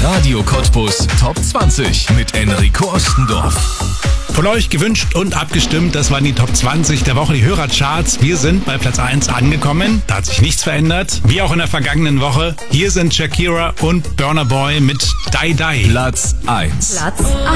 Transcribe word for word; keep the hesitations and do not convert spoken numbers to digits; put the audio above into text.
Radio Cottbus Top zwanzig mit Enrico Ostendorf. Von euch gewünscht und abgestimmt, das waren die Top zwanzig der Woche, die Hörercharts. Wir sind bei Platz eins angekommen, da hat sich nichts verändert, wie auch in der vergangenen Woche. Hier sind Shakira und Burna Boy mit Die Die. Platz eins. Platz